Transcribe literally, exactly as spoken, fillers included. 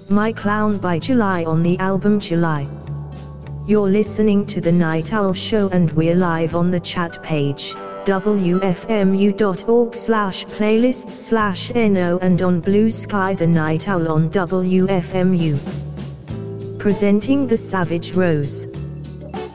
My Clown by July on the album July. You're listening to The Night Owl Show and we're live on the chat page, w f m u dot org slash playlists slash no, and on Blue Sky The Night Owl on W F M U. Presenting The Savage Rose.